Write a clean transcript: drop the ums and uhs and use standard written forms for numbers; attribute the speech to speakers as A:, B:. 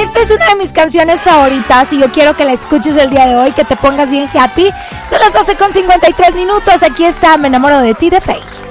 A: Esta es una de mis canciones favoritas y yo quiero que la escuches el día de hoy, que te pongas bien happy. Son las 12:53. Aquí está Me enamoro de ti de Feid.